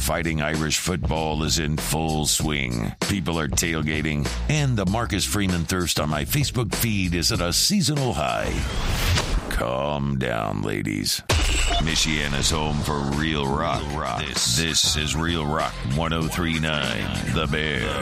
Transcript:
Fighting Irish football is in full swing. People are tailgating, and the Marcus Freeman thirst on my Facebook feed is at a seasonal high. Calm down, ladies. Michiana's home for real rock. This is Real Rock 103.9 The Bear.